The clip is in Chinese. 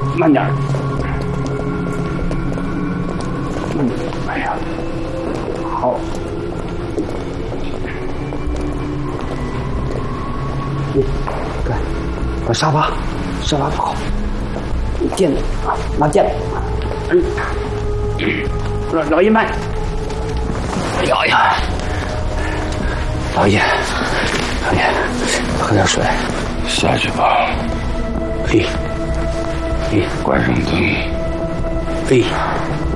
慢点。哎呀，好。对，把沙发不好，垫子啊，拿垫子。老爷慢。哎呀，老爷，喝点水。 下去吧。 关上灯。